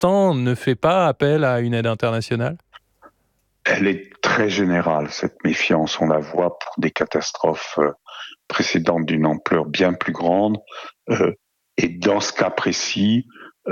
l'instant, ne fait pas appel à une aide internationale ? Elle est très générale, cette méfiance. On la voit pour des catastrophes précédentes d'une ampleur bien plus grande. Et dans ce cas précis,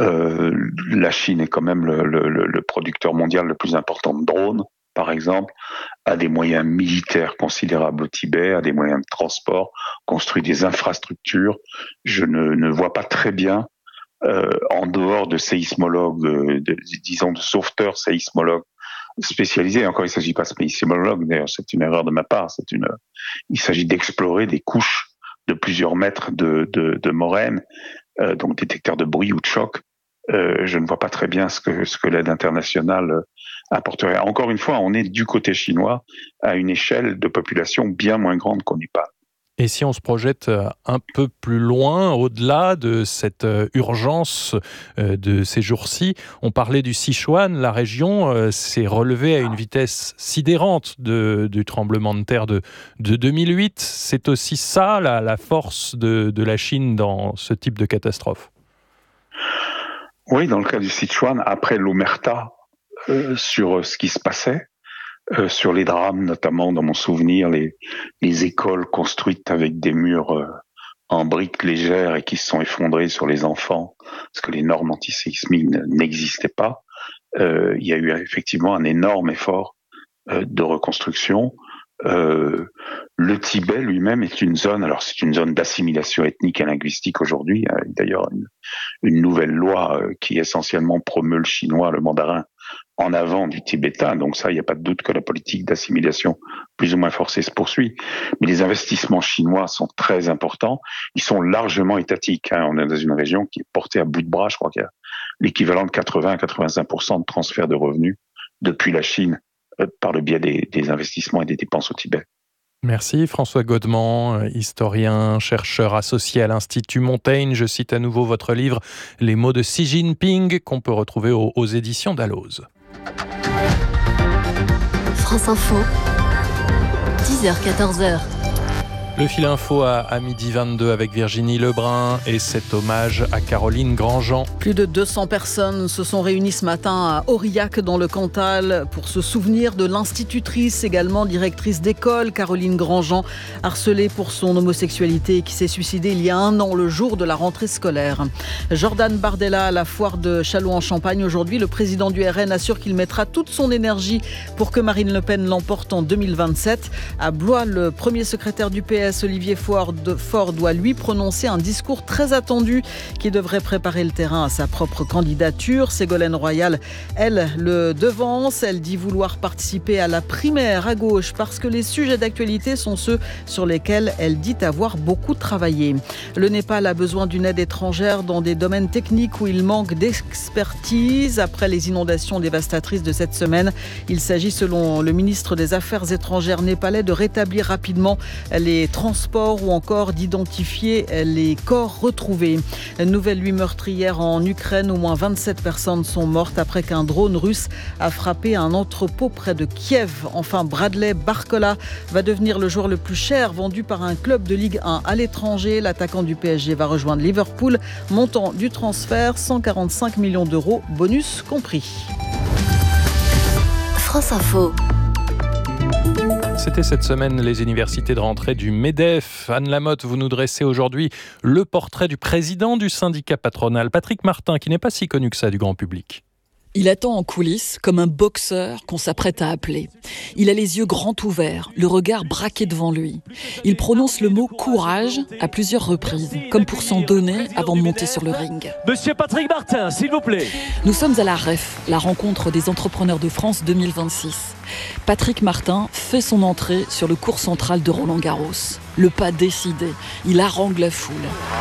la Chine est quand même le producteur mondial le plus important de drones, par exemple, a des moyens militaires considérables au Tibet, a des moyens de transport, construit des infrastructures. Je ne vois pas très bien, en dehors de séismologues, disons de sauveteurs séismologues spécialisés. Encore, il ne s'agit pas de séismologues, d'ailleurs, c'est une erreur de ma part. Il s'agit d'explorer des couches de plusieurs mètres de moraine, donc détecteurs de bruit ou de choc. Je ne vois pas très bien ce que l'aide internationale apporterait. Encore une fois, on est du côté chinois à une échelle de population bien moins grande qu'au Népal. Et si on se projette un peu plus loin, au-delà de cette urgence de ces jours-ci, on parlait du Sichuan, la région s'est relevée à une vitesse sidérante du tremblement de terre de 2008. C'est aussi ça la force de la Chine dans ce type de catastrophe. Oui, dans le cas du Sichuan, après l'omerta sur ce qui se passait, sur les drames, notamment dans mon souvenir, les écoles construites avec des murs en briques légères et qui se sont effondrés sur les enfants, parce que les normes antiséismiques n'existaient pas. Il y a eu effectivement un énorme effort de reconstruction. Le Tibet lui-même est une zone, alors c'est une zone d'assimilation ethnique et linguistique aujourd'hui. Il y a d'ailleurs une nouvelle loi qui essentiellement promeut le chinois, le mandarin, en avant du tibétain. Donc ça, il n'y a pas de doute que la politique d'assimilation plus ou moins forcée se poursuit. Mais les investissements chinois sont très importants. Ils sont largement étatiques. On est dans une région qui est portée à bout de bras. Je crois qu'il y a l'équivalent de 80 à 85% de transfert de revenus depuis la Chine par le biais des investissements et des dépenses au Tibet. Merci François Godement, historien, chercheur associé à l'Institut Montaigne. Je cite à nouveau votre livre « Les mots de Xi Jinping » qu'on peut retrouver aux éditions Dalloz. France Info, 10h-14h. Le fil info à 12h22 avec Virginie Lebrun et cet hommage à Caroline Grandjean. Plus de 200 personnes se sont réunies ce matin à Aurillac dans le Cantal pour se souvenir de l'institutrice, également directrice d'école, Caroline Grandjean, harcelée pour son homosexualité et qui s'est suicidée il y a 1 an, le jour de la rentrée scolaire. Jordan Bardella à la foire de Châlons-en-Champagne. Aujourd'hui, le président du RN assure qu'il mettra toute son énergie pour que Marine Le Pen l'emporte en 2027. À Blois, le premier secrétaire du PS, Olivier Faure doit lui prononcer un discours très attendu qui devrait préparer le terrain à sa propre candidature. Ségolène Royal, elle, le devance. Elle dit vouloir participer à la primaire à gauche parce que les sujets d'actualité sont ceux sur lesquels elle dit avoir beaucoup travaillé. Le Népal a besoin d'une aide étrangère dans des domaines techniques où il manque d'expertise. Après les inondations dévastatrices de cette semaine, il s'agit, selon le ministre des Affaires étrangères népalais, de rétablir rapidement les transports ou encore d'identifier les corps retrouvés. Nouvelle nuit meurtrière en Ukraine, au moins 27 personnes sont mortes après qu'un drone russe a frappé un entrepôt près de Kiev. Enfin, Bradley Barcola va devenir le joueur le plus cher vendu par un club de Ligue 1 à l'étranger. L'attaquant du PSG va rejoindre Liverpool. Montant du transfert, 145 millions d'euros, bonus compris. France Info. C'était cette semaine les universités de rentrée du MEDEF. Anne Lamotte, vous nous dressez aujourd'hui le portrait du président du syndicat patronal, Patrick Martin, qui n'est pas si connu que ça du grand public. Il attend en coulisses comme un boxeur qu'on s'apprête à appeler. Il a les yeux grands ouverts, le regard braqué devant lui. Il prononce le mot « courage » à plusieurs reprises, comme pour s'en donner avant de monter sur le ring. Monsieur Patrick Martin, s'il vous plaît. Nous sommes à la REF, la rencontre des entrepreneurs de France 2026. Patrick Martin fait son entrée sur le court central de Roland-Garros. Le pas décidé, il harangue la foule.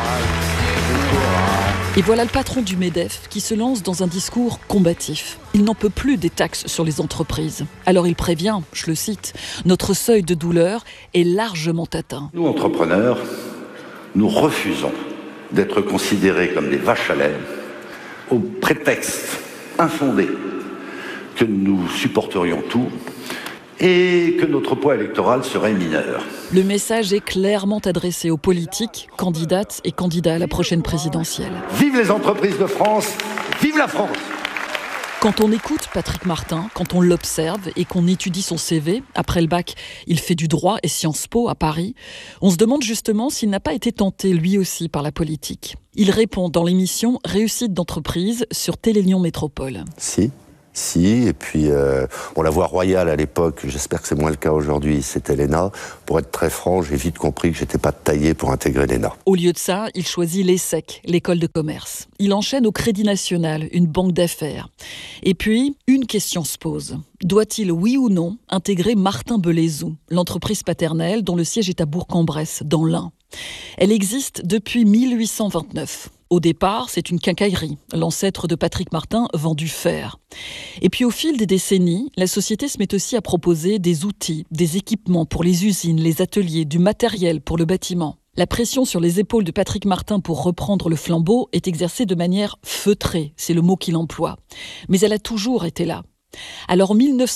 Et voilà le patron du MEDEF qui se lance dans un discours combatif. Il n'en peut plus des taxes sur les entreprises. Alors il prévient, je le cite, « Notre seuil de douleur est largement atteint. » Nous, entrepreneurs, nous refusons d'être considérés comme des vaches à lait au prétexte infondé que nous supporterions tout et que notre poids électoral serait mineur. Le message est clairement adressé aux politiques, candidates et candidats à la prochaine présidentielle. Vive les entreprises de France, vive la France! Quand on écoute Patrick Martin, quand on l'observe et qu'on étudie son CV, après le bac, il fait du droit et Sciences Po à Paris, on se demande justement s'il n'a pas été tenté lui aussi par la politique. Il répond dans l'émission Réussite d'entreprise sur Télé Lyon Métropole. Si, et puis la voie royale à l'époque, j'espère que c'est moins le cas aujourd'hui, c'était l'ENA. Pour être très franc, j'ai vite compris que j'étais pas taillé pour intégrer l'ENA. Au lieu de ça, il choisit l'ESSEC, l'école de commerce. Il enchaîne au Crédit National, une banque d'affaires. Et puis, une question se pose. Doit-il, oui ou non, intégrer Martin Belaizot, l'entreprise paternelle dont le siège est à Bourg-en-Bresse, dans l'Ain ? Elle existe depuis 1829. Au départ, c'est une quincaillerie. L'ancêtre de Patrick Martin vend du fer. Et puis au fil des décennies, la société se met aussi à proposer des outils, des équipements pour les usines, les ateliers, du matériel pour le bâtiment. La pression sur les épaules de Patrick Martin pour reprendre le flambeau est exercée de manière feutrée, c'est le mot qu'il emploie. Mais elle a toujours été là. Alors en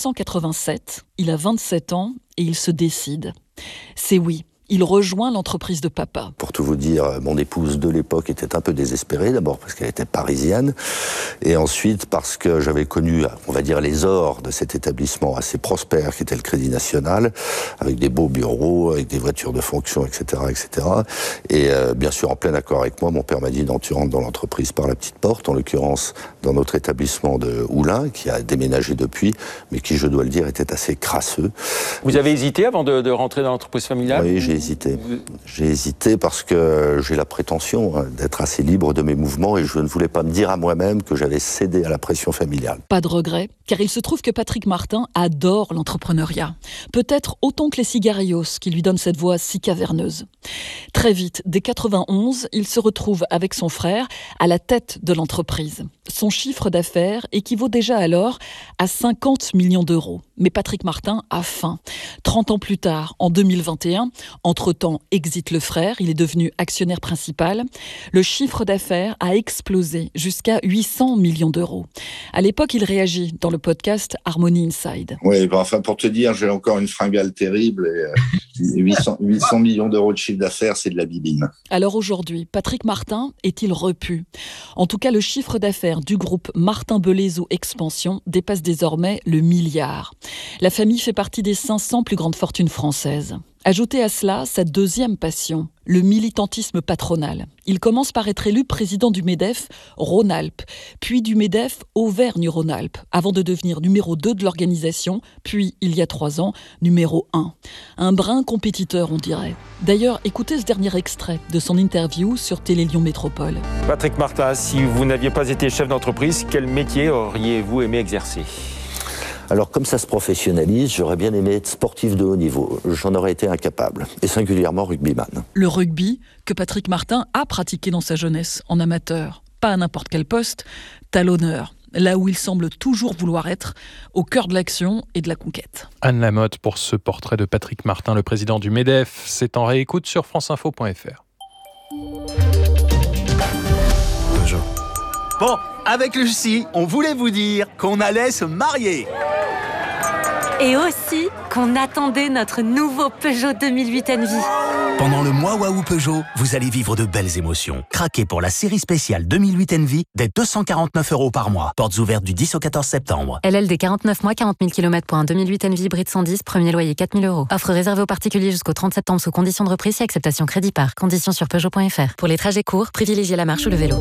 1987, il a 27 ans et il se décide. C'est oui. Il rejoint l'entreprise de papa. Pour tout vous dire, mon épouse de l'époque était un peu désespérée, d'abord parce qu'elle était parisienne, et ensuite parce que j'avais connu, on va dire, les ors de cet établissement assez prospère qui était le Crédit National, avec des beaux bureaux, avec des voitures de fonction, etc., etc. Et bien sûr, en plein accord avec moi, mon père m'a dit non, tu rentres dans l'entreprise par la petite porte, en l'occurrence dans notre établissement de Oulin, qui a déménagé depuis, mais qui, je dois le dire, était assez crasseux. Vous avez hésité avant de rentrer dans l'entreprise familiale ? Oui, j'ai hésité parce que j'ai la prétention d'être assez libre de mes mouvements et je ne voulais pas me dire à moi-même que j'avais cédé à la pression familiale. Pas de regret, car il se trouve que Patrick Martin adore l'entrepreneuriat. Peut-être autant que les cigarios qui lui donnent cette voix si caverneuse. Très vite, dès 91, il se retrouve avec son frère à la tête de l'entreprise. Son chiffre d'affaires équivaut déjà alors à 50 millions d'euros. Mais Patrick Martin a faim. 30 ans plus tard, en 2021, entre-temps, exit le frère, il est devenu actionnaire principal. Le chiffre d'affaires a explosé jusqu'à 800 millions d'euros. À l'époque, il réagit dans le podcast Harmony Inside. Oui, pour te dire, j'ai encore une fringale terrible et 800 millions d'euros de chiffre d'affaires, c'est de la bibine. Alors aujourd'hui, Patrick Martin est-il repu ? En tout cas, le chiffre d'affaires du groupe Martin Belaizot Expansion dépasse désormais le milliard. La famille fait partie des 500 plus grandes fortunes françaises. Ajoutez à cela sa deuxième passion, le militantisme patronal. Il commence par être élu président du MEDEF Rhône-Alpes, puis du MEDEF Auvergne-Rhône-Alpes, avant de devenir numéro 2 de l'organisation, puis, il y a 3 ans, numéro 1. Un brin compétiteur, on dirait. D'ailleurs, écoutez ce dernier extrait de son interview sur Télé Lyon Métropole. Patrick Martin, si vous n'aviez pas été chef d'entreprise, quel métier auriez-vous aimé exercer ? Alors, comme ça se professionnalise, j'aurais bien aimé être sportif de haut niveau. J'en aurais été incapable, et singulièrement rugbyman. Le rugby que Patrick Martin a pratiqué dans sa jeunesse, en amateur. Pas à n'importe quel poste, talonneur. Là où il semble toujours vouloir être, au cœur de l'action et de la conquête. Anne Lamotte pour ce portrait de Patrick Martin, le président du MEDEF. C'est en réécoute sur franceinfo.fr. Bon, avec Lucie, on voulait vous dire qu'on allait se marier. Et aussi qu'on attendait notre nouveau Peugeot 2008 Envy. Pendant le mois Waouh Peugeot, vous allez vivre de belles émotions. Craquez pour la série spéciale 2008 Envy dès 249 € par mois. Portes ouvertes du 10 au 14 septembre. LLD 49 mois, 40 000 km pour un 2008 Envy hybride 110, premier loyer 4 000 €. Offre réservée aux particuliers jusqu'au 30 septembre sous conditions de reprise et acceptation crédit par. Conditions sur Peugeot.fr. Pour les trajets courts, privilégiez la marche ou le vélo.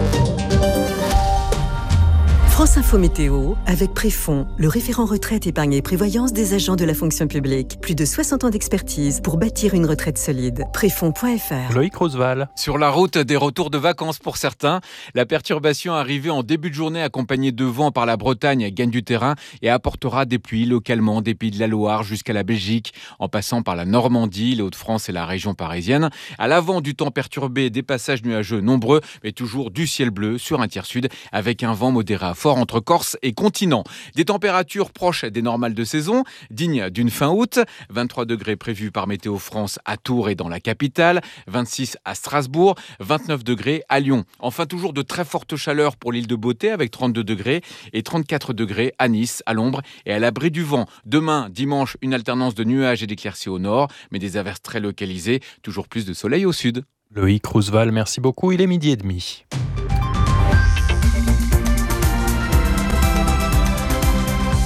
France Info Météo, avec Préfonds, le référent retraite, épargne et prévoyance des agents de la fonction publique. Plus de 60 ans d'expertise pour bâtir une retraite solide. Préfonds.fr. Loïc Roosevelt. Sur la route des retours de vacances pour certains, la perturbation arrivée en début de journée accompagnée de vent par la Bretagne gagne du terrain et apportera des pluies localement des Pays de la Loire jusqu'à la Belgique, en passant par la Normandie, les Hauts-de-France et la région parisienne. À l'avant du temps perturbé, des passages nuageux nombreux, mais toujours du ciel bleu sur un tiers sud avec un vent modéré à fort entre Corse et continent. Des températures proches des normales de saison, dignes d'une fin août. 23 degrés prévus par Météo France à Tours et dans la capitale, 26 à Strasbourg, 29 degrés à Lyon. Enfin, toujours de très fortes chaleurs pour l'île de Beauté avec 32 degrés et 34 degrés à Nice, à l'ombre et à l'abri du vent. Demain, dimanche, une alternance de nuages et d'éclaircies au nord, mais des averses très localisées, toujours plus de soleil au sud. Loïc Roosevelt, merci beaucoup. Il est 12h30.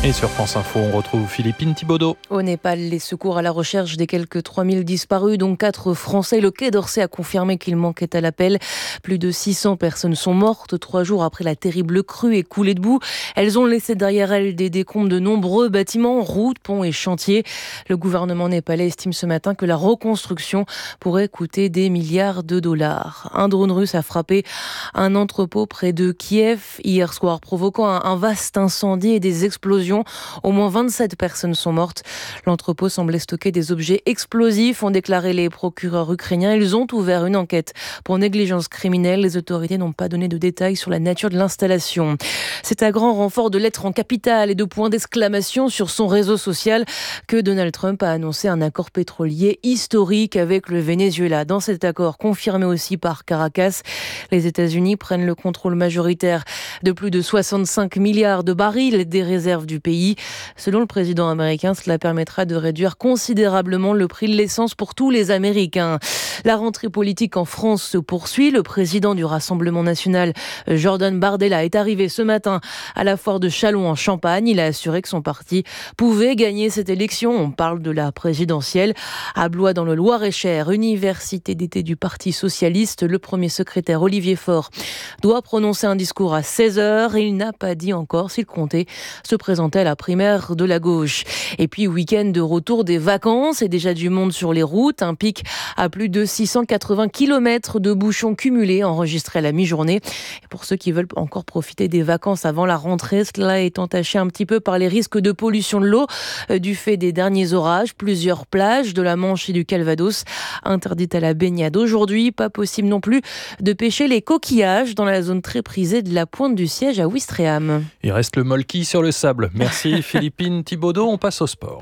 Et sur France Info, on retrouve Philippine Thibaudot. Au Népal, les secours à la recherche des quelques 3000 disparus, dont 4 Français. Le Quai d'Orsay a confirmé qu'il manquait à l'appel. Plus de 600 personnes sont mortes 3 jours après la terrible crue et coulée de boue. Elles ont laissé derrière elles des décombres de nombreux bâtiments, routes, ponts et chantiers. Le gouvernement népalais estime ce matin que la reconstruction pourrait coûter des milliards de dollars. Un drone russe a frappé un entrepôt près de Kiev hier soir, provoquant un vaste incendie et des explosions. Au moins 27 personnes sont mortes. L'entrepôt semblait stocker des objets explosifs, ont déclaré les procureurs ukrainiens. Ils ont ouvert une enquête pour négligence criminelle. Les autorités n'ont pas donné de détails sur la nature de l'installation. C'est à grand renfort de lettres en capitale et de points d'exclamation sur son réseau social que Donald Trump a annoncé un accord pétrolier historique avec le Venezuela. Dans cet accord, confirmé aussi par Caracas, les États-Unis prennent le contrôle majoritaire de plus de 65 milliards de barils des réserves du pays. Selon le président américain, cela permettra de réduire considérablement le prix de l'essence pour tous les Américains. La rentrée politique en France se poursuit. Le président du Rassemblement national, Jordan Bardella, est arrivé ce matin à la foire de Châlons en Champagne. Il a assuré que son parti pouvait gagner cette élection. On parle de la présidentielle. À Blois, dans le Loir-et-Cher, université d'été du Parti socialiste, le premier secrétaire Olivier Faure doit prononcer un discours à 16h. Il n'a pas dit encore s'il comptait se présenter à la primaire de la gauche. Et puis, week-end de retour des vacances et déjà du monde sur les routes. Un pic à plus de 680 km de bouchons cumulés enregistrés à la mi-journée. Et pour ceux qui veulent encore profiter des vacances avant la rentrée, cela est entaché un petit peu par les risques de pollution de l'eau du fait des derniers orages. Plusieurs plages de la Manche et du Calvados interdites à la baignade aujourd'hui. Pas possible non plus de pêcher les coquillages dans la zone très prisée de la Pointe du Siège à Ouistreham. Il reste le molki sur le sable. Merci Philippine Thibaudot, on passe au sport.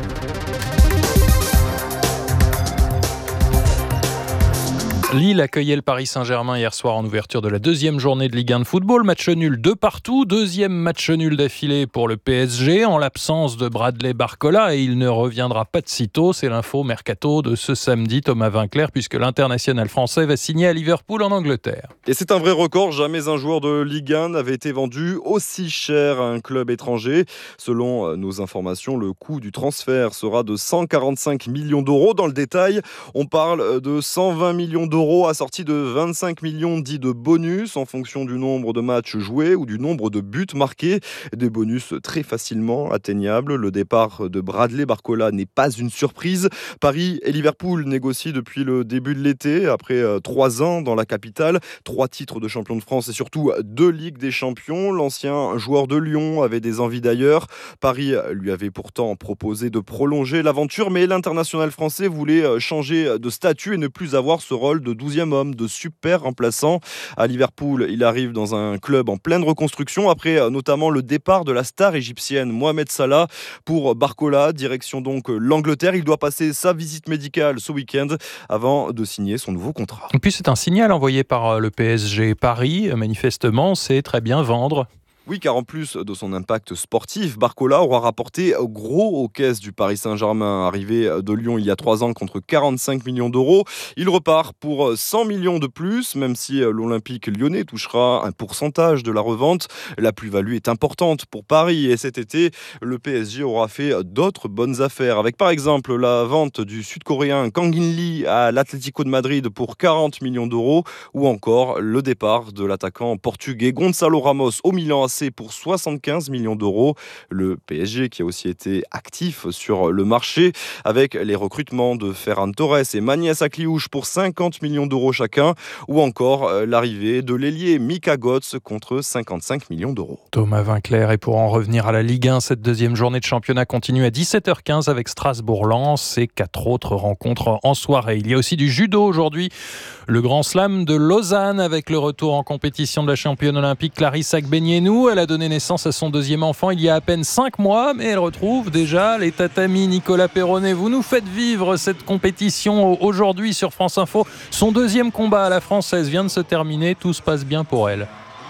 Lille accueillait le Paris Saint-Germain hier soir en ouverture de la deuxième journée de Ligue 1 de football. Match nul de partout. Deuxième match nul d'affilée pour le PSG en l'absence de Bradley Barcola et il ne reviendra pas de sitôt. C'est l'info mercato de ce samedi, Thomas Vinclair, puisque l'international français va signer à Liverpool en Angleterre. Et c'est un vrai record. Jamais un joueur de Ligue 1 n'avait été vendu aussi cher à un club étranger. Selon nos informations, le coût du transfert sera de 145 millions d'euros. Dans le détail, on parle de 120 millions d'euros assortis de 25 millions dits de bonus en fonction du nombre de matchs joués ou du nombre de buts marqués. Des bonus très facilement atteignables. Le départ de Bradley Barcola n'est pas une surprise. Paris et Liverpool négocient depuis le début de l'été, après 3 ans dans la capitale, 3 titres de champion de France et surtout 2 Ligues des champions. L'ancien joueur de Lyon avait des envies d'ailleurs. Paris lui avait pourtant proposé de prolonger l'aventure, mais l'international français voulait changer de statut et ne plus avoir ce rôle de 12e homme, de super remplaçant. À Liverpool, il arrive dans un club en pleine reconstruction après notamment le départ de la star égyptienne Mohamed Salah. Pour Barcola, direction donc l'Angleterre. Il doit passer sa visite médicale ce week-end avant de signer son nouveau contrat. Et puis c'est un signal envoyé par le PSG. Paris, manifestement, sait très bien vendre. Oui, car en plus de son impact sportif, Barcola aura rapporté gros aux caisses du Paris Saint-Germain. Arrivé de Lyon il y a 3 ans contre 45 millions d'euros, il repart pour 100 millions de plus, même si l'Olympique lyonnais touchera un pourcentage de la revente. La plus-value est importante pour Paris et cet été, le PSG aura fait d'autres bonnes affaires, avec par exemple la vente du Sud-Coréen Kang In-lee à l'Atlético de Madrid pour 40 millions d'euros ou encore le départ de l'attaquant portugais Gonçalo Ramos au Milan AC pour 75 millions d'euros. Le PSG qui a aussi été actif sur le marché avec les recrutements de Ferran Torres et Manias Akliouche pour 50 millions d'euros chacun ou encore l'arrivée de l'ailier Mika Götze contre 55 millions d'euros. Thomas Vinclair, et pour en revenir à la Ligue 1, cette deuxième journée de championnat continue à 17h15 avec Strasbourg-Lens et 4 autres rencontres en soirée. Il y a aussi du judo aujourd'hui. Le Grand Slam de Lausanne avec le retour en compétition de la championne olympique Clarisse Agbenienou. Elle a donné naissance à son deuxième enfant il y a à peine 5 mois, mais elle retrouve déjà les tatamis. Nicolas Perronnet, vous nous faites vivre cette compétition aujourd'hui sur France Info. Son deuxième combat à la française vient de se terminer, tout se passe bien pour elle.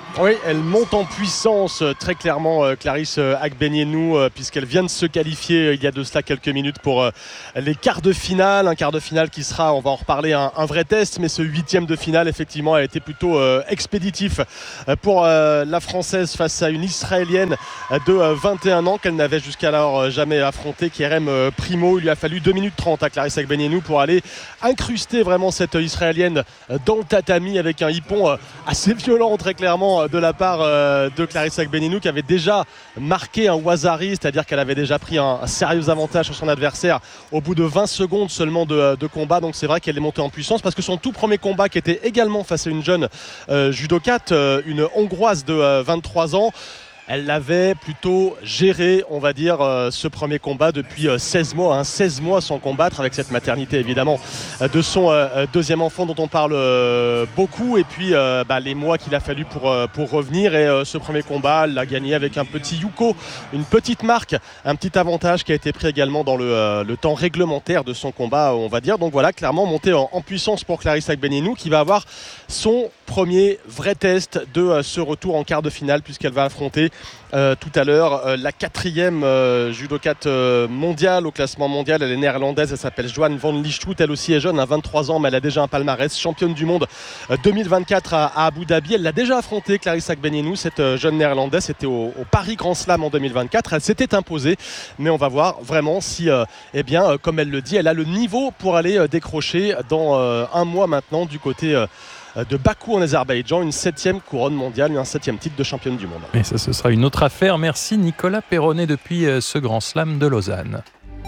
Oui, elle monte en puissance très clairement, Clarisse Agbenienou, puisqu'elle vient de se qualifier il y a de cela quelques minutes pour les quarts de finale. Un quart de finale qui sera, on va en reparler, un vrai test, mais ce 8e de finale, effectivement, a été plutôt expéditif pour la Française face à une Israélienne de 21 ans qu'elle n'avait jusqu'alors jamais affrontée, Kerem Primo. Il lui a fallu 2 minutes 30 à Clarisse Agbenienou pour aller incruster vraiment cette Israélienne dans le tatami avec un hippon assez violent, très clairement, de la part de Clarisse Agbenienou, qui avait déjà marqué un wazari, c'est-à-dire qu'elle avait déjà pris un sérieux avantage sur son adversaire au bout de 20 secondes seulement de combat. Donc c'est vrai qu'elle est montée en puissance, parce que son tout premier combat, qui était également face à une jeune judokate, une Hongroise de 23 ans, elle l'avait plutôt géré, on va dire, ce premier combat depuis 16 mois. 16 mois sans combattre, avec cette maternité évidemment de son deuxième enfant dont on parle beaucoup. Et puis les mois qu'il a fallu pour revenir. Et ce premier combat, elle l'a gagné avec un petit Yuko, une petite marque, un petit avantage qui a été pris également dans le temps réglementaire de son combat, on va dire. Donc voilà, clairement montée en puissance pour Clarisse Agbenienou, qui va avoir son premier vrai test de ce retour en quart de finale, puisqu'elle va affronter tout à l'heure la 4e judokate mondiale au classement mondial. Elle est néerlandaise, elle s'appelle Joanne van Lieshout. Elle aussi est jeune, à 23 ans, mais elle a déjà un palmarès, championne du monde 2024 à Abu Dhabi. Elle l'a déjà affrontée, Clarisse Agbenienou, cette jeune néerlandaise. C'était au Paris Grand Slam en 2024. Elle s'était imposée, mais on va voir vraiment si comme elle le dit, elle a le niveau pour aller décrocher dans un mois maintenant du côté de Bakou en Azerbaïdjan, une 7e couronne mondiale, un 7e titre de championne du monde. Et ça, ce sera une autre affaire. Merci Nicolas Perronnet depuis ce Grand Slam de Lausanne.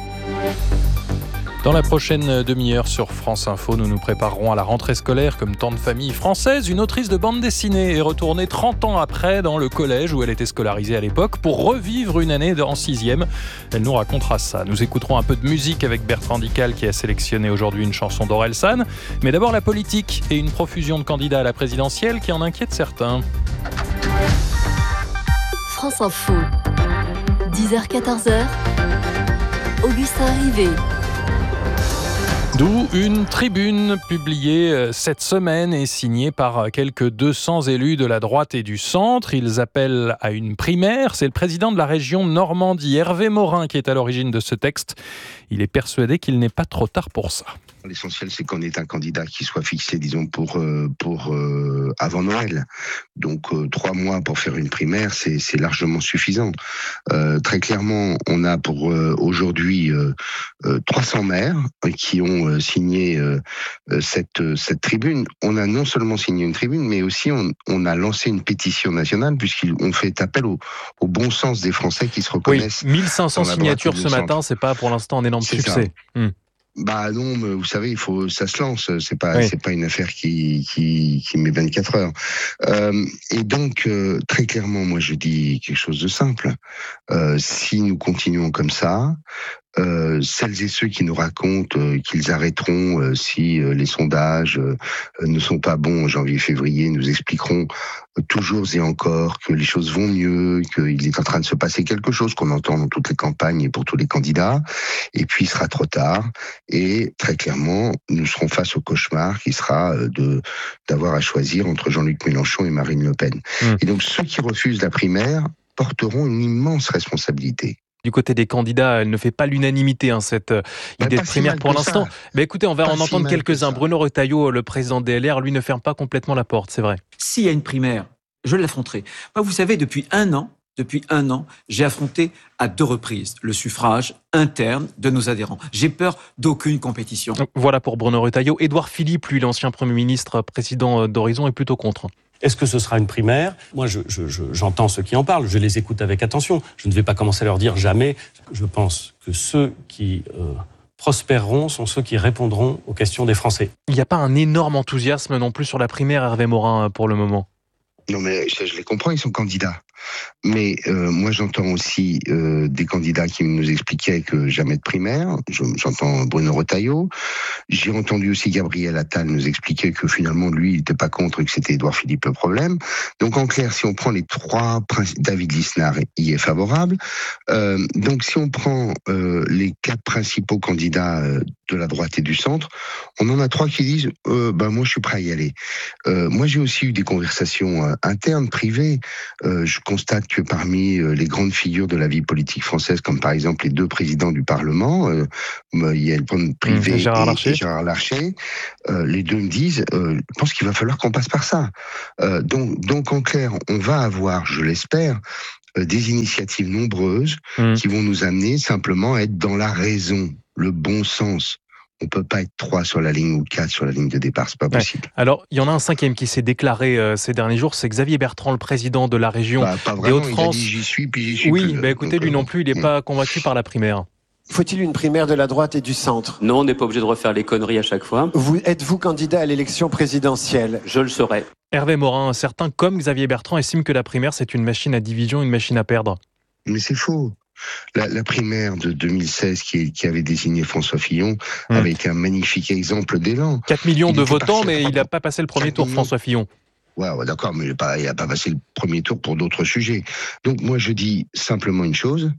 Dans la prochaine demi-heure sur France Info, nous nous préparerons à la rentrée scolaire comme tant de familles françaises. Une autrice de bande dessinée est retournée 30 ans après dans le collège où elle était scolarisée à l'époque pour revivre une année en 6e. Elle nous racontera ça. Nous écouterons un peu de musique avec Bertrand Dical qui a sélectionné aujourd'hui une chanson d'Orelsan. Mais d'abord la politique et une profusion de candidats à la présidentielle qui en inquiète certains. France Info, 10h-14h, Augustin Rivet. D'où une tribune publiée cette semaine et signée par quelques 200 élus de la droite et du centre. Ils appellent à une primaire. C'est le président de la région Normandie, Hervé Morin, qui est à l'origine de ce texte. Il est persuadé qu'il n'est pas trop tard pour ça. L'essentiel, c'est qu'on ait un candidat qui soit fixé, disons, pour avant Noël. Donc, 3 mois pour faire une primaire, c'est largement suffisant. Très clairement, on a pour aujourd'hui 300 maires qui ont signé cette tribune. On a non seulement signé une tribune, mais aussi on a lancé une pétition nationale, puisqu'on fait appel au bon sens des Français qui se reconnaissent. Oui, 1500 signatures ce matin, c'est pas pour l'instant un énorme succès. Bah non, mais vous savez, ça se lance. C'est pas une affaire qui met 24 heures. Et donc, très clairement, moi, je dis quelque chose de simple. Si nous continuons comme ça, celles et ceux qui nous racontent qu'ils arrêteront si les sondages ne sont pas bons en janvier-février nous expliqueront toujours et encore que les choses vont mieux, qu'il est en train de se passer quelque chose qu'on entend dans toutes les campagnes et pour tous les candidats, et puis il sera trop tard, et très clairement nous serons face au cauchemar qui sera d'avoir à choisir entre Jean-Luc Mélenchon et Marine Le Pen. Et donc ceux qui refusent la primaire porteront une immense responsabilité. Du côté des candidats, elle ne fait pas l'unanimité, cette idée de primaire pour l'instant. Mais écoutez, on va en entendre quelques-uns. Bruno Retailleau, le président DLR, lui ne ferme pas complètement la porte, c'est vrai. S'il y a une primaire, je l'affronterai. Moi, vous savez, depuis un an, j'ai affronté à 2 reprises le suffrage interne de nos adhérents. J'ai peur d'aucune compétition. Voilà pour Bruno Retailleau. Édouard Philippe, lui, l'ancien Premier ministre, président d'Horizon, est plutôt contre. Est-ce que ce sera une primaire ? Moi, j'entends ceux qui en parlent, je les écoute avec attention. Je ne vais pas commencer à leur dire jamais. Je pense que ceux qui prospéreront sont ceux qui répondront aux questions des Français. Il n'y a pas un énorme enthousiasme non plus sur la primaire, Hervé Morin, pour le moment ? Non mais je les comprends, ils sont candidats. Mais moi, j'entends aussi des candidats qui nous expliquaient que jamais de primaire. J'entends Bruno Retailleau. J'ai entendu aussi Gabriel Attal nous expliquer que finalement, lui, il n'était pas contre et que c'était Édouard Philippe le problème. Donc, en clair, si on prend les trois, David Lisnard y est favorable. Donc, si on prend les 4 principaux candidats de la droite et du centre, on en a 3 qui disent moi, je suis prêt à y aller. Moi, j'ai aussi eu des conversations internes, privées. Je constate que parmi les grandes figures de la vie politique française, comme par exemple les 2 présidents du Parlement, Yael Braun-Pivet et Gérard Larcher, les 2 me disent, je pense qu'il va falloir qu'on passe par ça. Donc, en clair, on va avoir, je l'espère, des initiatives nombreuses qui vont nous amener simplement à être dans la raison, le bon sens. On peut pas être 3 sur la ligne ou 4 sur la ligne de départ, c'est pas possible. Alors, il y en a un 5e qui s'est déclaré ces derniers jours, c'est Xavier Bertrand, le président de la région des Hauts-de-France. Il a dit, j'y suis, puis j'y suis oui, plus. Écoutez, lui non plus, il n'est pas convaincu par la primaire. Faut-il une primaire de la droite et du centre? Non, on n'est pas obligé de refaire les conneries à chaque fois. Êtes-vous candidat à l'élection présidentielle? Je le serai. Hervé Morin, certains comme Xavier Bertrand estiment que la primaire, c'est une machine à division, une machine à perdre. Mais c'est faux. La primaire de 2016 qui avait désigné François Fillon avait été un magnifique exemple d'élan. 4 millions de votants, mais il n'a pas passé le premier tour, François Fillon. Ouais, d'accord, mais il n'a pas passé le premier tour pour d'autres sujets. Donc moi, je dis simplement une chose.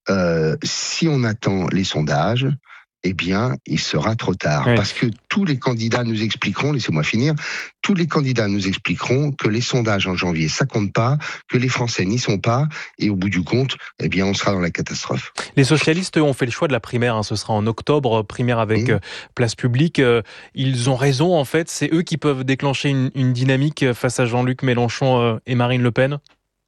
Si on attend les sondages, eh bien, il sera trop tard. Oui. Parce que tous les candidats nous expliqueront, laissez-moi finir, tous les candidats nous expliqueront que les sondages en janvier, ça compte pas, que les Français n'y sont pas, et au bout du compte, eh bien, on sera dans la catastrophe. Les socialistes, eux, ont fait le choix de la primaire, ce sera en octobre, primaire avec place publique. Ils ont raison, en fait, c'est eux qui peuvent déclencher une dynamique face à Jean-Luc Mélenchon et Marine Le Pen.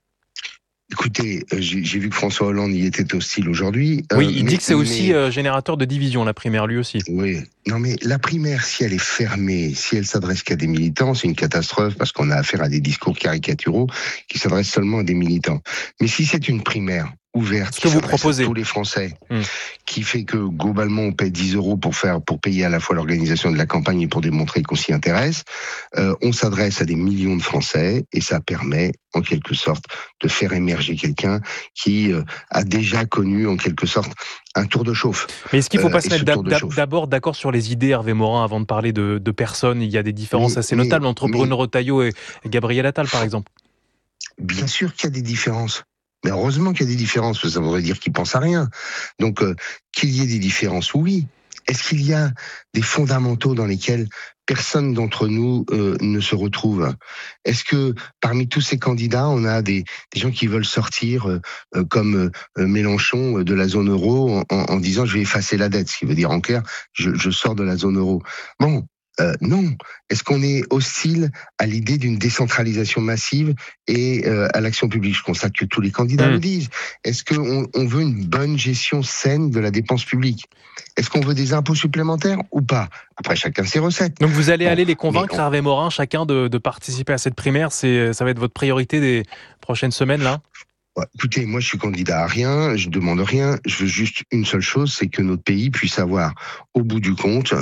Écoutez, j'ai vu que François Hollande y était hostile aujourd'hui. Oui, il dit que c'est aussi générateur de division, la primaire, lui aussi. Oui. Non, mais la primaire, si elle est fermée, si elle s'adresse qu'à des militants, c'est une catastrophe parce qu'on a affaire à des discours caricaturaux qui s'adressent seulement à des militants. Mais si c'est une primaire ouverte, ce que vous proposez, tous les Français, qui fait que globalement on paie 10 € pour payer à la fois l'organisation de la campagne et pour démontrer qu'on s'y intéresse, on s'adresse à des millions de Français et ça permet en quelque sorte de faire émerger quelqu'un qui a déjà connu en quelque sorte un tour de chauffe. Mais est-ce qu'il ne faut pas se mettre d'abord d'accord sur les idées, Hervé Morin, avant de parler de personnes? Il y a des différences assez notables entre Bruno Retailleau et Gabriel Attal, par exemple. Bien sûr qu'il y a des différences. Mais heureusement qu'il y a des différences, parce que ça voudrait dire qu'ils pensent à rien. Donc, qu'il y ait des différences, oui. Est-ce qu'il y a des fondamentaux dans lesquels personne d'entre nous ne se retrouve? Est-ce que parmi tous ces candidats, on a des gens qui veulent sortir comme Mélenchon de la zone euro en disant je vais effacer la dette, ce qui veut dire en clair je sors de la zone euro? Bon. Non. Est-ce qu'on est hostile à l'idée d'une décentralisation massive et à l'action publique? Je constate que tous les candidats le disent. Est-ce qu'on veut une bonne gestion saine de la dépense publique? Est-ce qu'on veut des impôts supplémentaires ou pas? Après, chacun ses recettes. Donc vous allez aller les convaincre, Hervé Morin, chacun de participer à cette primaire. Ça va être votre priorité des prochaines semaines, là? Écoutez, moi je suis candidat à rien, je demande rien, je veux juste une seule chose, c'est que notre pays puisse avoir au bout du compte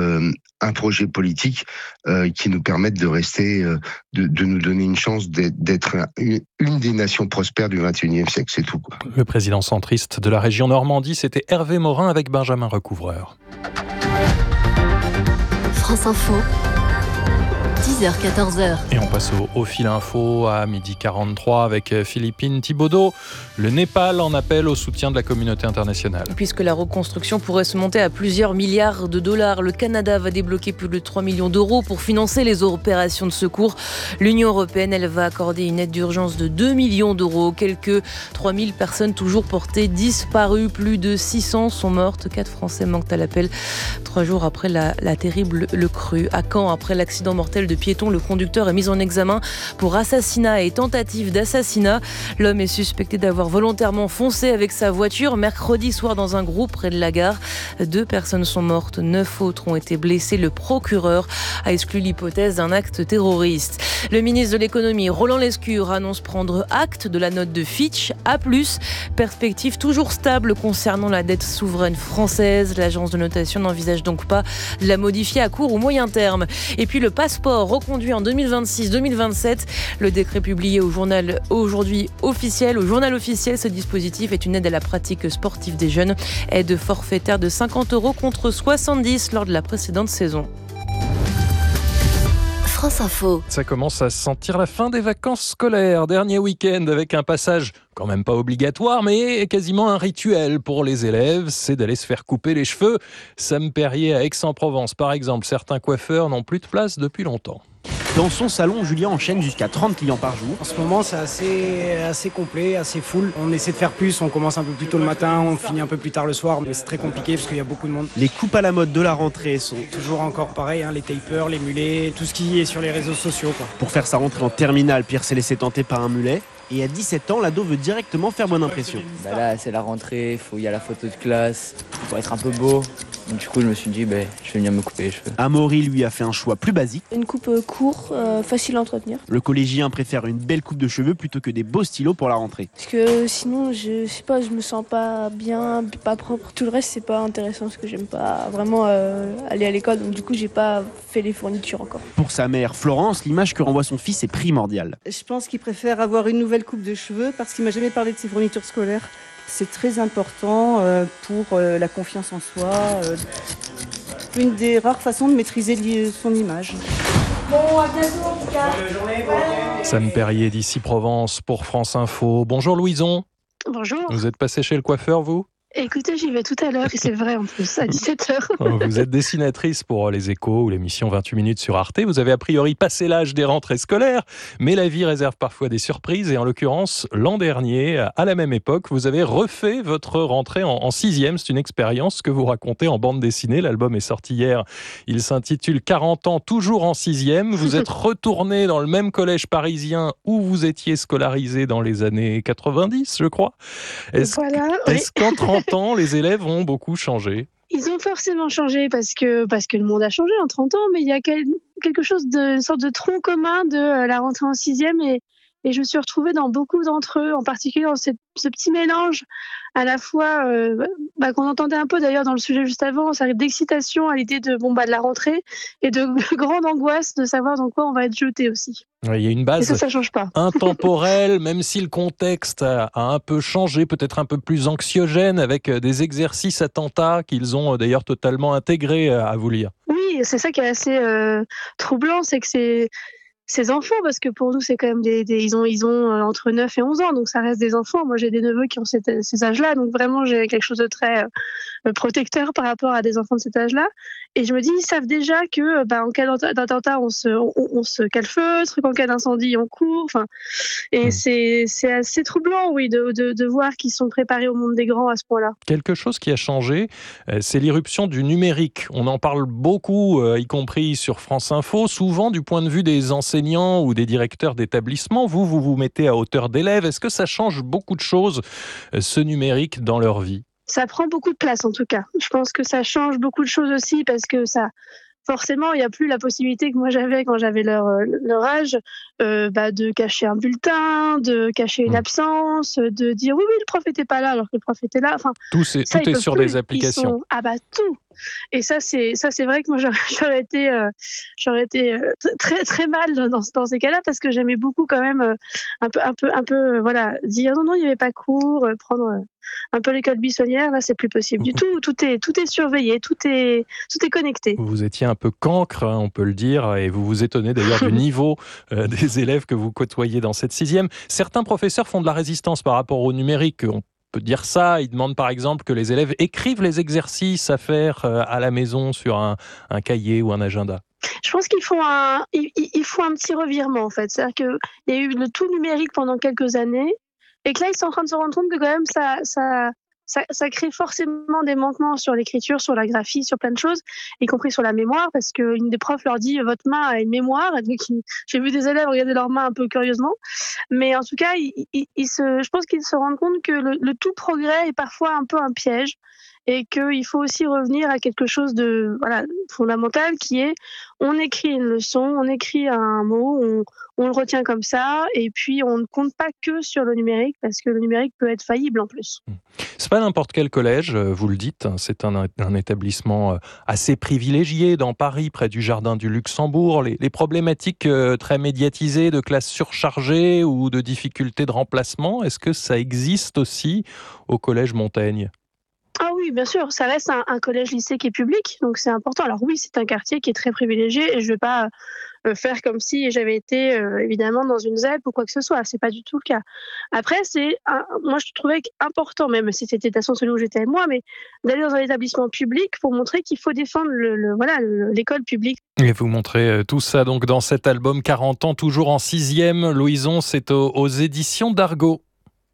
un projet politique qui nous permette de rester, de nous donner une chance d'être une des nations prospères du XXIe siècle, c'est tout, quoi. Le président centriste de la région Normandie, c'était Hervé Morin avec Benjamin Recouvreur. France Info. 10h, 14h. Et on passe au fil info à 12h43 avec Philippine Thibaudeau. Le Népal en appelle au soutien de la communauté internationale. Puisque la reconstruction pourrait se monter à plusieurs milliards de dollars, le Canada va débloquer plus de 3 millions d'euros pour financer les opérations de secours. L'Union européenne, elle va accorder une aide d'urgence de 2 millions d'euros. Quelques 3000 personnes toujours portées disparues. Plus de 600 sont mortes. 4 Français manquent à l'appel 3 jours après la terrible crue. À Caen, après l'accident mortel de piéton, le conducteur est mis en examen pour assassinat et tentative d'assassinat. L'homme est suspecté d'avoir volontairement foncé avec sa voiture mercredi soir dans un groupe près de la gare. 2 personnes sont mortes, 9 autres ont été blessées. Le procureur a exclu l'hypothèse d'un acte terroriste. Le ministre de l'économie, Roland Lescure, annonce prendre acte de la note de Fitch A+. Perspective toujours stable concernant la dette souveraine française. L'agence de notation n'envisage donc pas de la modifier à court ou moyen terme. Et puis le passeport sera reconduit en 2026-2027. Le décret publié au journal aujourd'hui officiel. Au journal officiel, ce dispositif est une aide à la pratique sportive des jeunes. Aide forfaitaire de 50 € contre 70 lors de la précédente saison. France Info. Ça commence à sentir la fin des vacances scolaires. Dernier week-end avec un passage quand même pas obligatoire, mais quasiment un rituel pour les élèves, c'est d'aller se faire couper les cheveux. Sam Perrier à Aix-en-Provence, par exemple, certains coiffeurs n'ont plus de place depuis longtemps. Dans son salon, Julien enchaîne jusqu'à 30 clients par jour. En ce moment, c'est assez complet, assez full. On essaie de faire plus, on commence un peu plus tôt le matin, on finit un peu plus tard le soir, mais c'est très compliqué parce qu'il y a beaucoup de monde. Les coupes à la mode de la rentrée sont toujours encore pareil, les tapers, les mulets, tout ce qui est sur les réseaux sociaux. Pour faire sa rentrée en terminale, Pierre s'est laissé tenter par un mulet. Et à 17 ans, l'ado veut directement faire bonne impression. Là, c'est la rentrée, il y a la photo de classe, il faut être un peu beau. Donc, du coup, je me suis dit, je vais venir me couper les cheveux. Amaury, lui, a fait un choix plus basique. Une coupe courte, facile à entretenir. Le collégien préfère une belle coupe de cheveux plutôt que des beaux stylos pour la rentrée. Parce que sinon, je sais pas, je me sens pas bien, pas propre. Tout le reste, c'est pas intéressant parce que j'aime pas vraiment aller à l'école. Donc, du coup, j'ai pas fait les fournitures encore. Pour sa mère, Florence, l'image que renvoie son fils est primordiale. Je pense qu'il préfère avoir une nouvelle coupe de cheveux parce qu'il m'a jamais parlé de ses fournitures scolaires. C'est très important pour la confiance en soi. Une des rares façons de maîtriser son image. Bon, à bientôt en tout cas. Bonne journée. Sam Perrier d'ici Provence pour France Info. Bonjour Louison. Bonjour. Vous êtes passé chez le coiffeur, vous ? Écoutez, j'y vais tout à l'heure et c'est vrai en plus, à 17h. Vous êtes dessinatrice pour Les Échos ou l'émission 28 minutes sur Arte. Vous avez a priori passé l'âge des rentrées scolaires, mais la vie réserve parfois des surprises. Et en l'occurrence, l'an dernier, à la même époque, vous avez refait votre rentrée en 6e. C'est une expérience que vous racontez en bande dessinée. L'album est sorti hier. Il s'intitule 40 ans, toujours en 6e. Vous êtes retourné dans le même collège parisien où vous étiez scolarisé dans les années 90, je crois. Est-ce qu'en 30 ans, les élèves ont beaucoup changé ? Ils ont forcément changé parce que le monde a changé en 30 ans, mais il y a quelque chose une sorte de tronc commun de la rentrée en 6e et je me suis retrouvée dans beaucoup d'entre eux, en particulier dans ce petit mélange à la fois qu'on entendait un peu d'ailleurs dans le sujet juste avant, ça arrive d'excitation à l'idée de la rentrée et de grande angoisse de savoir dans quoi on va être jeté aussi. Il y a une base ça change pas. intemporelle, même si le contexte a un peu changé, peut-être un peu plus anxiogène, avec des exercices attentats qu'ils ont d'ailleurs totalement intégrés à vous lire. Oui, c'est ça qui est assez troublant, c'est que ces enfants, parce que pour nous, c'est quand même ils ont entre 9 et 11 ans, donc ça reste des enfants. Moi, j'ai des neveux qui ont ces âges-là, donc vraiment, j'ai quelque chose de très protecteur par rapport à des enfants de cet âge-là. Et je me dis, ils savent déjà que, en cas d'attentat, on se calfeutre, qu'en cas d'incendie, on court. Et c'est assez troublant, oui, de voir qu'ils sont préparés au monde des grands à ce point-là. Quelque chose qui a changé, c'est l'irruption du numérique. On en parle beaucoup, y compris sur France Info, souvent du point de vue des enseignants ou des directeurs d'établissement. Vous mettez à hauteur d'élèves. Est-ce que ça change beaucoup de choses, ce numérique, dans leur vie ? Ça prend beaucoup de place en tout cas. Je pense que ça change beaucoup de choses aussi parce que forcément, il n'y a plus la possibilité que moi j'avais quand j'avais leur âge de cacher un bulletin, de cacher une absence, de dire oui, le prof n'était pas là alors que le prof était là. Tout est sur des applications. Tout. Et ça c'est vrai que moi j'aurais été très très mal dans ces cas-là parce que j'aimais beaucoup quand même un peu dire non il n'y avait pas cours, prendre un peu l'école buissonnière. Là c'est plus possible du tout. Tout est surveillé, tout est connecté. Vous étiez un peu cancre, on peut le dire, et vous vous étonnez d'ailleurs du niveau des élèves que vous côtoyez dans cette 6e. Certains professeurs font de la résistance par rapport au numérique. On peut dire ça. Ils demandent par exemple que les élèves écrivent les exercices à faire à la maison sur un cahier ou un agenda. Je pense qu'il faut un petit revirement en fait. C'est-à-dire qu'il y a eu le tout numérique pendant quelques années et que là ils sont en train de se rendre compte que quand même ça crée forcément des manquements sur l'écriture, sur la graphie, sur plein de choses, y compris sur la mémoire, parce qu'une des profs leur dit « votre main a une mémoire ». J'ai vu des élèves regarder leur main un peu curieusement. Mais en tout cas, je pense qu'ils se rendent compte que le tout progrès est parfois un peu un piège et qu'il faut aussi revenir à quelque chose de fondamental qui est on écrit une leçon, on écrit un mot, on le retient comme ça et puis on ne compte pas que sur le numérique parce que le numérique peut être faillible en plus. C'est pas n'importe quel collège, vous le dites, c'est un établissement assez privilégié dans Paris, près du Jardin du Luxembourg. Les problématiques très médiatisées de classes surchargées ou de difficultés de remplacement, est-ce que ça existe aussi au collège Montaigne ? Ah oui, bien sûr, ça reste un collège-lycée qui est public, donc c'est important. Alors oui, c'est un quartier qui est très privilégié et je ne vais pas faire comme si j'avais été évidemment dans une ZEP ou quoi que ce soit, c'est pas du tout le cas. Après, moi je trouvais important, même si c'était de toute façon celui où j'étais moi, mais d'aller dans un établissement public pour montrer qu'il faut défendre l'école publique. Et vous montrez tout ça donc dans cet album 40 ans, toujours en 6e. Louison, c'est aux éditions d'Argo.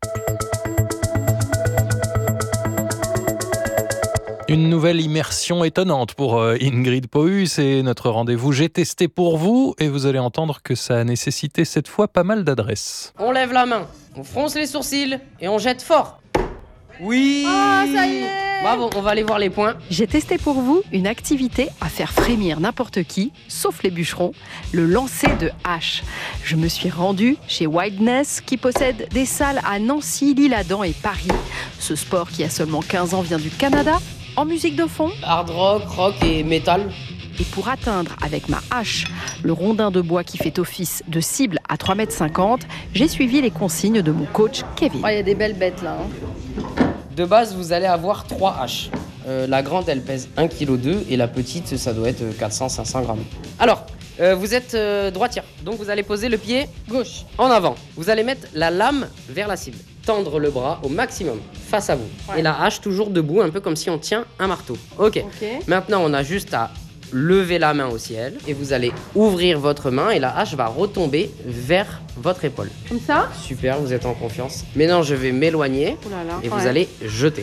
Une nouvelle immersion étonnante pour Ingrid Pohu, c'est notre rendez-vous J'ai testé pour vous et vous allez entendre que ça a nécessité cette fois pas mal d'adresses. On lève la main, on fronce les sourcils et on jette fort. Oui. Oh, ça y est. Bravo, on va aller voir les points. J'ai testé pour vous une activité à faire frémir n'importe qui, sauf les bûcherons, le lancer de hache. Je me suis rendue chez Wildness qui possède des salles à Nancy, L'Isle-Adam et Paris. Ce sport qui a seulement 15 ans vient du Canada. En musique de fond, hard rock et métal. Et pour atteindre avec ma hache le rondin de bois qui fait office de cible à 3,50 m, j'ai suivi les consignes de mon coach Kevin. Il y a des belles bêtes là. De base, vous allez avoir 3 haches. La grande, elle pèse 1,2 kg et la petite, ça doit être 400-500 grammes. Alors, vous êtes droitière, donc vous allez poser le pied gauche en avant. Vous allez mettre la lame vers la cible. Tendre le bras au maximum face à vous. Ouais. Et la hache toujours debout, un peu comme si on tient un marteau. Ok. Maintenant, on a juste à lever la main au ciel et vous allez ouvrir votre main et la hache va retomber vers votre épaule. Comme ça ? Super, vous êtes en confiance. Maintenant, je vais m'éloigner et vous allez jeter.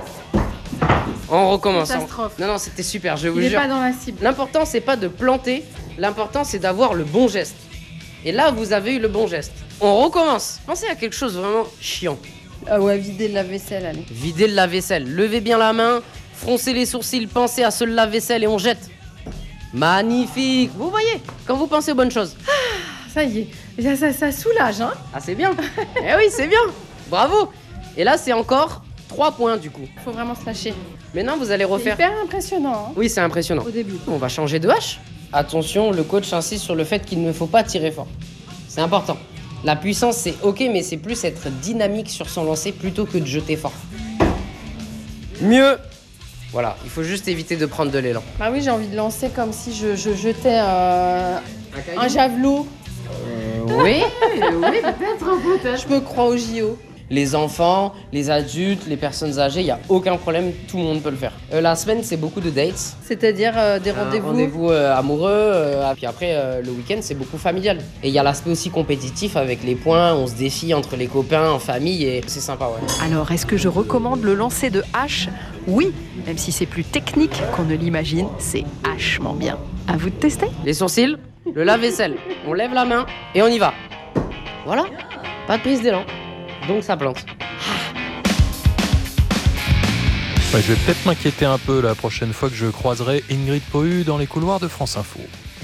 En recommençant. Non, c'était super, je vous jure. Il n'est pas dans la cible. L'important, c'est pas de planter. L'important, c'est d'avoir le bon geste. Et là, vous avez eu le bon geste. On recommence. Pensez à quelque chose vraiment chiant. Ah ouais, vider le lave-vaisselle, allez. Vider le lave-vaisselle. Levez bien la main, froncez les sourcils, pensez à ce lave-vaisselle et on jette. Magnifique. Vous voyez, quand vous pensez aux bonnes choses. Ça y est, ça soulage, hein. Ah, c'est bien. Eh oui, c'est bien. Bravo. Et là, c'est encore 3 points du coup. Faut vraiment se lâcher. Maintenant, vous allez refaire. C'est hyper impressionnant. Hein. Oui, c'est impressionnant. Au début. On va changer de hache. Attention, le coach insiste sur le fait qu'il ne faut pas tirer fort. C'est important. La puissance, c'est ok, mais c'est plus être dynamique sur son lancer plutôt que de jeter fort. Mieux. Voilà, il faut juste éviter de prendre de l'élan. Bah oui, j'ai envie de lancer comme si je jetais un javelot. Oui, peut-être. Je me crois au JO. Les enfants, les adultes, les personnes âgées, il n'y a aucun problème, tout le monde peut le faire. La semaine, c'est beaucoup de dates. C'est-à-dire des rendez-vous rendez-vous amoureux, puis après, le week-end, c'est beaucoup familial. Et il y a l'aspect aussi compétitif avec les points, on se défie entre les copains, en famille, et c'est sympa, ouais. Alors, est-ce que je recommande le lancer de hache ? Oui, même si c'est plus technique qu'on ne l'imagine, c'est hachement bien. À vous de tester. Les sourcils, le lave-vaisselle, on lève la main et on y va. Voilà, pas de prise d'élan. Donc ça plante. Ouais, je vais peut-être m'inquiéter un peu la prochaine fois que je croiserai Ingrid Pohu dans les couloirs de France Info.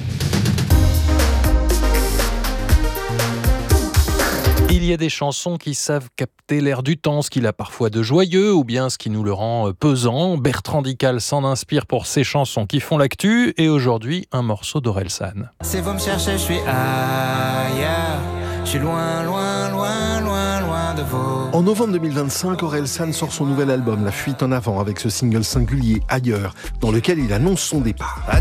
Il y a des chansons qui savent capter l'air du temps, ce qu'il a parfois de joyeux ou bien ce qui nous le rend pesant. Bertrand Dical s'en inspire pour ses chansons qui font l'actu et aujourd'hui un morceau d'Orelsan. C'est vous me cherchez, je suis ailleurs, je suis loin, loin, loin, loin, loin de vous. En novembre 2025, Orelsan sort son nouvel album La Fuite en avant avec ce single singulier Ailleurs, dans lequel il annonce son départ.